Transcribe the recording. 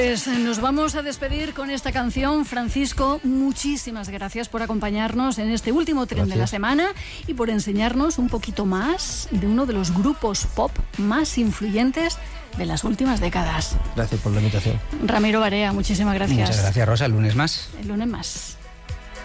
Pues nos vamos a despedir con esta canción. Francisco, muchísimas gracias por acompañarnos en este último tren de la semana y por enseñarnos un poquito más de uno de los grupos pop más influyentes de las últimas décadas. Gracias por la invitación. Ramiro Barea, muchísimas gracias. Muchas gracias, Rosa. El lunes más. El lunes más.